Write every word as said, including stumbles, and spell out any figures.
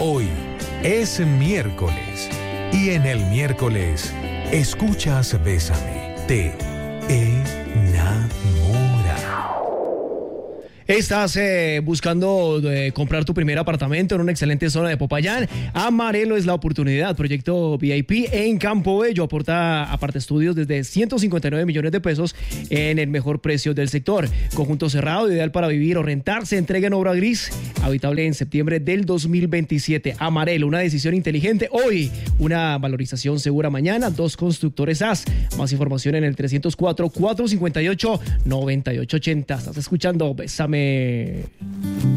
Hoy es miércoles y en el miércoles escuchas Bésame, te enamora. Estás eh, buscando eh, comprar tu primer apartamento en una excelente zona de Popayán. Amarelo es la oportunidad. Proyecto V I P en Campo Bello aporta aparte estudios desde ciento cincuenta y nueve millones de pesos en el mejor precio del sector. Conjunto cerrado, ideal para vivir o rentar. Se entrega en obra gris, habitable en septiembre del dos mil veintisiete. Amarelo, una decisión inteligente hoy, una valorización segura mañana. Dos constructores A S. Más información en el trescientos cuatro, cuatrocientos cincuenta y ocho, noventa y ocho ochenta. Estás escuchando Bésame.